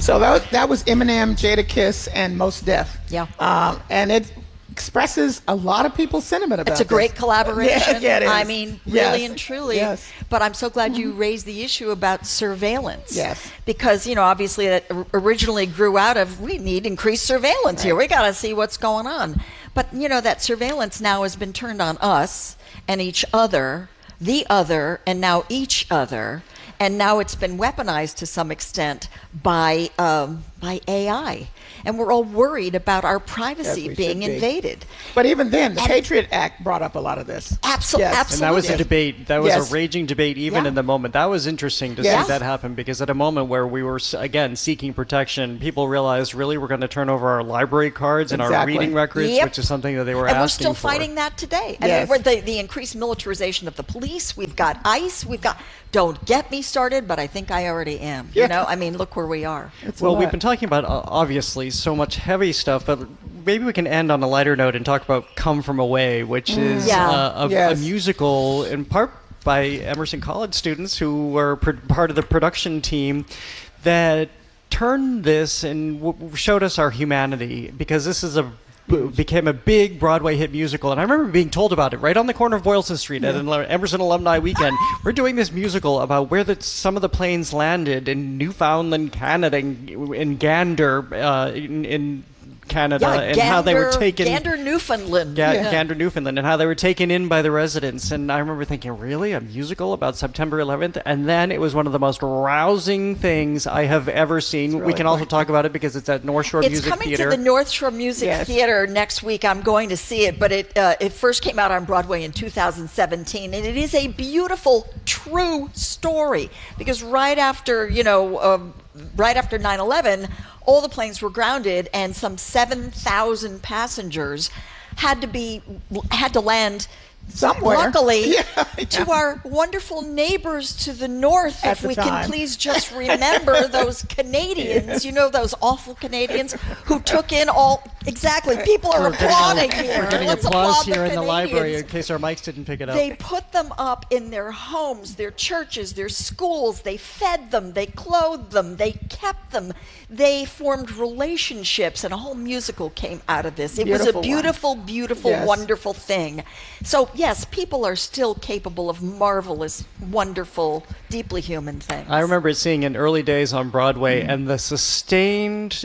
So that was Eminem, Jadakiss, and Mos Def. Yeah. And it expresses a lot of people's sentiment about It's a great this. collaboration. Yeah, it is. I mean, really Yes. and truly. Yes. But I'm so glad you raised the issue about surveillance. Yes. Because, obviously that originally grew out of, we need increased surveillance here. We got to see what's going on. But, that surveillance now has been turned on us and each other, the other, and now each other. And now it's been weaponized to some extent by AI. And we're all worried about our privacy being invaded. But even then, the Patriot Act brought up a lot of this. Absolutely. Yes. And that was a debate. That was Yes. a raging debate even in the moment. That was interesting to see that happen, because at a moment where we were, again, seeking protection, people realized, really, we're going to turn over our library cards and our reading records, which is something that they were asking for. And we're still fighting that today. Yes. I mean, the increased militarization of the police, we've got ICE, don't get me started, but I think I already am. I mean, look where we are. Well, we've been talking about, obviously, so much heavy stuff, but maybe we can end on a lighter note and talk about Come From Away, which is a musical in part by Emerson College students who were part of the production team that turned this and showed us our humanity, because this is became a big Broadway hit musical. And I remember being told about it right on the corner of Boylston Street at an Emerson Alumni Weekend. We're doing this musical about where some of the planes landed in Newfoundland, Canada, in Gander, in Canada, and how they were taken. Gander, Newfoundland. Gander, Newfoundland, and how they were taken in by the residents. And I remember thinking, really, a musical about September 11th? And then it was one of the most rousing things I have ever seen. We can also talk about it because it's at North Shore Music Theater. It's coming to the North Shore Music Theater next week. I'm going to see it, but it first came out on Broadway in 2017, and it is a beautiful, true story. Because right after 9/11, all the planes were grounded, and some 7,000 passengers had to land somewhere. Luckily, to our wonderful neighbors to the north, if we can please just remember those Canadians, those awful Canadians who took in people are applauding here. We're getting applause here in the library in case our mics didn't pick it up. They put them up in their homes, their churches, their schools. They fed them, they clothed them, they kept them. They formed relationships, and a whole musical came out of this. It was a beautiful, wonderful thing. So, yes, people are still capable of marvelous, wonderful, deeply human things. I remember seeing in early days on Broadway, and the sustained...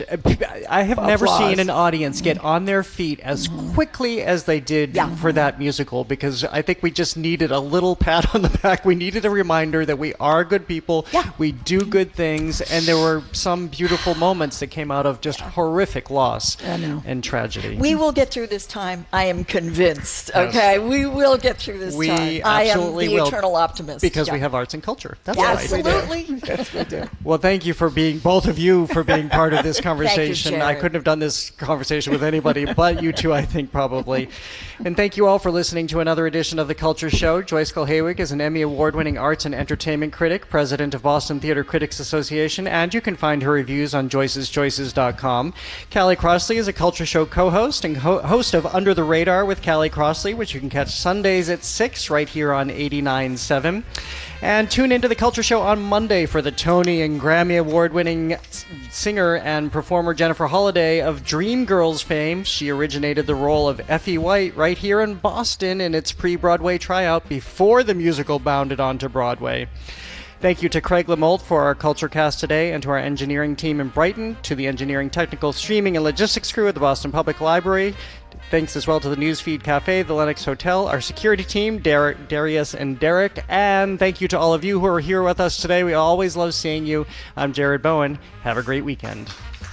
I have never seen an audience get on their feet as quickly as they did for that musical, because I think we just needed a little pat on the back. We needed a reminder that we are good people, we do good things, and there were some beautiful moments that came out of just horrific loss and tragedy. We will get through this time. I am convinced. Okay, we will get through this time. I am the eternal optimist. Because we have arts and culture. That's absolutely. Yes, we do. Well, thank you for both of you for being part of this conversation. Thank you, I couldn't have done this conversation with anybody but you two, I think, probably. And thank you all for listening to another edition of The Culture Show. Joyce Kulhewig is an Emmy Award-winning arts and entertainment critic, president of Boston Theater Critics Association, and you can find her reviews on joyceschoices.com. Callie Crossley is a Culture Show co-host and host of Under the Radar with Callie Crossley, which you can catch Sundays at 6 right here on 89.7. And tune into The Culture Show on Monday for the Tony and Grammy Award-winning singer and performer Jennifer Holliday of Dreamgirls fame. She originated the role of Effie White right here in Boston in its pre-Broadway tryout before the musical bounded onto Broadway. Thank you to Craig Lamolt for our Culture Cast today, and to our engineering team in Brighton, to the engineering, technical, streaming, and logistics crew at the Boston Public Library. Thanks as well to the Newsfeed Cafe, the Lennox Hotel, our security team, Darius and Derek, and thank you to all of you who are here with us today. We always love seeing you. I'm Jared Bowen. Have a great weekend.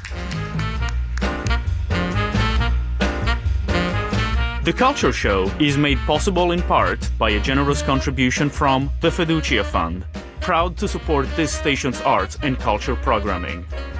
The Culture Show is made possible in part by a generous contribution from the Fiducia Fund, proud to support this station's arts and culture programming.